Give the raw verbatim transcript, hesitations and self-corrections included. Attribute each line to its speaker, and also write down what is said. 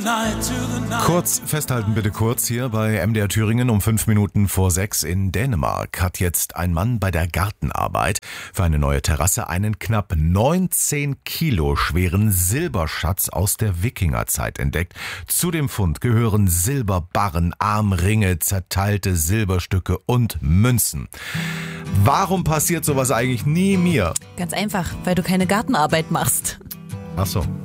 Speaker 1: Kurz festhalten bitte kurz hier bei M D R Thüringen um fünf Minuten vor sechs. In Dänemark hat jetzt ein Mann bei der Gartenarbeit für eine neue Terrasse einen knapp neunzehn Kilo schweren Silberschatz aus der Wikingerzeit entdeckt. Zu dem Fund gehören Silberbarren, Armringe, zerteilte Silberstücke und Münzen. Warum passiert sowas eigentlich nie mir?
Speaker 2: Ganz einfach, weil du keine Gartenarbeit machst.
Speaker 1: Ach so.